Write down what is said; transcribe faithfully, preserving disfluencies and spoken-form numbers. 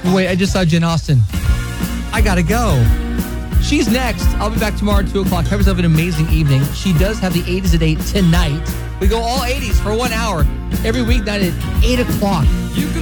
Wait, I just saw Jen Austen. I gotta go. She's next. I'll be back tomorrow at two o'clock. Have yourself an amazing evening. She does have the eighties at eight tonight. We go all eighties for one hour every weeknight at eight o'clock. You can